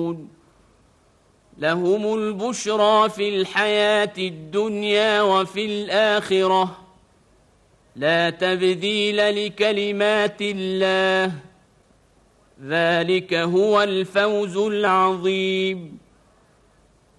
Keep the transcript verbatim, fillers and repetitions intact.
يعلمون لهم البشرى في الحياة الدنيا وفي الآخرة لا تبديل لكلمات الله ذلك هو الفوز العظيم.